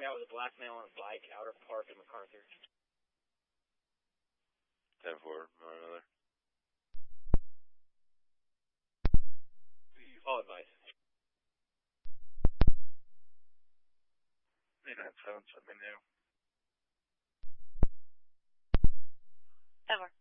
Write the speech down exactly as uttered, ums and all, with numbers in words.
me out with a black male on a bike, Outer Park in MacArthur. ten four, or another. All advice. eight nine seven, something new. Ever.